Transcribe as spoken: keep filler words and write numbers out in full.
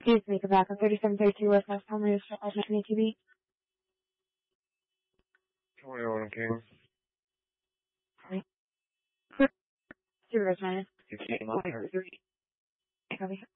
Please make it back on thirty-seven thirty-two West West Palmer Alternate T V. twenty-one King. Zero minus. fifteen minor. Copy.